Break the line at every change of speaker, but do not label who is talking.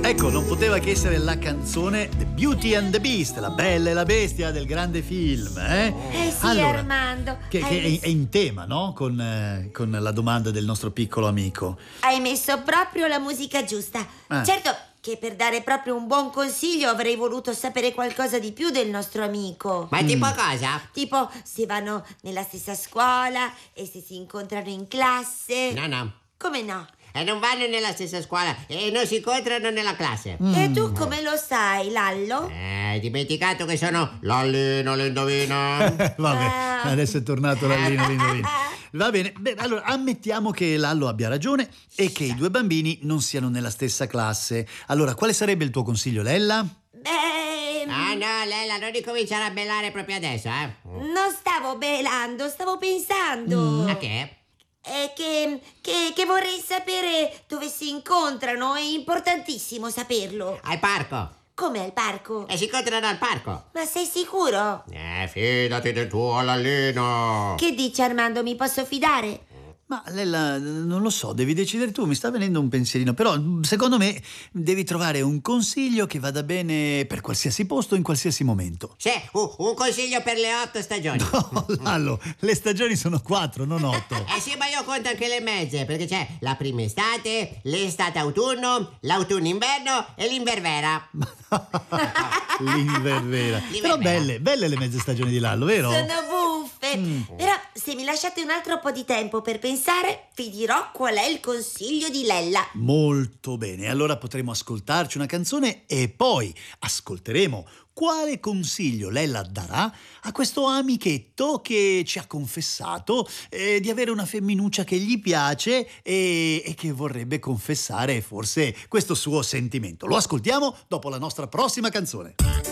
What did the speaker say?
Ecco, non poteva che essere la canzone The Beauty and the Beast, La Bella e la Bestia del grande film, eh?
Sì,
Allora,
Armando.
che è in tema, no? Con la domanda del nostro piccolo amico.
Hai messo proprio la musica giusta. Certo che per dare proprio un buon consiglio avrei voluto sapere qualcosa di più del nostro amico.
Ma tipo cosa?
Tipo se vanno nella stessa scuola e se si incontrano in classe.
No.
Come no?
E non vanno nella stessa scuola e non si incontrano nella classe.
E tu come lo sai, Lallo?
Hai dimenticato che sono Lallino l'indovina?
Vabbè, adesso è tornato Lallino l'indovina. Va bene, allora ammettiamo che Lallo abbia ragione e che i due bambini non siano nella stessa classe. Allora, quale sarebbe il tuo consiglio, Lella?
Ah no, Lella, non ricominciare a bellare proprio adesso, eh?
Non stavo belando, stavo pensando.
A che?
Che vorrei sapere dove si incontrano, è importantissimo saperlo.
Al parco.
Come al parco?
E si incontrano al parco.
Ma sei sicuro?
Fidati del tuo Lallino.
Che dici, Armando, mi posso fidare?
Ma Lella, non lo so, devi decidere tu, mi sta venendo un pensierino, però secondo me devi trovare un consiglio che vada bene per qualsiasi posto in qualsiasi momento.
Sì, un consiglio per le 8 stagioni.
No, Lallo, le stagioni sono 4, non 8.
Sì, ma io conto anche le mezze, perché c'è la prima estate, l'estate autunno, l'autunno inverno e l'inververa.
L'inververa. Però belle le mezze stagioni di Lallo, vero?
Sono buffe. Però se mi lasciate un altro po' di tempo per pensare, vi dirò qual è il consiglio di Lella.
Molto bene, allora potremo ascoltarci una canzone e poi ascolteremo quale consiglio Lella darà a questo amichetto che ci ha confessato di avere una femminuccia che gli piace e che vorrebbe confessare forse questo suo sentimento. Lo ascoltiamo dopo la nostra prossima canzone.